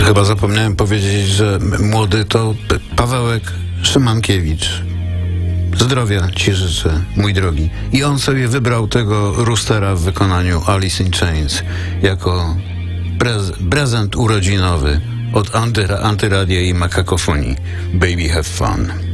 Chyba zapomniałem powiedzieć, że młody to Pawełek Szymankiewicz. Zdrowia ci życzę, mój drogi. I on sobie wybrał tego roostera w wykonaniu Alice in Chains jako prezent urodzinowy od Antyradia i Makakofonii. Baby have fun.